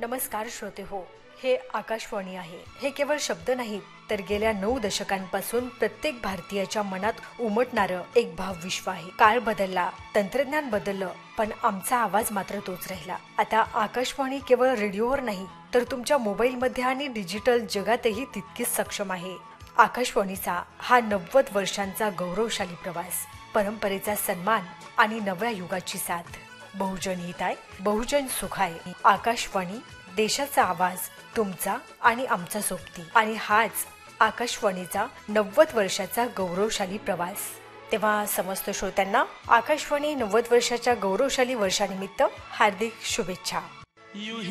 नमस्कार श्रोते हो, हे आकाशवाणी आहे। हे केवळ शब्द नाहीत तर गेल्या 9 दशकांपासून प्रत्येक भारतीयाच्या मनात उमटणारं एक भावविश्व आहे। काळ बदलला, तंत्रज्ञान बदललं, पण आमचा आवाज मात्र तोच राहिला। आता आकाशवाणी केवळ रेडिओवर नाही तर तुमच्या मोबाईलमध्ये आणि डिजिटल जगातही तितकीच सक्षम आहे। आकाशवाणीचा हा 90 वर्षांचा गौरवशाली प्रवास, परंपरेचा सन्मान आणि नव्या युगाची साथ। बहुजन हिताय, बहुजन सुखाय। आकाशवाणी, देशाचा आवाज, तुमचा आणि आमचा सोबती। आणि हाच आकाशवाणीचा 90 वर्षाचा गौरवशाली प्रवास। तेव्हा समस्त श्रोत्यांना आकाशवाणी 90 वर्षाच्या गौरवशाली वर्षानिमित्त हार्दिक शुभेच्छा।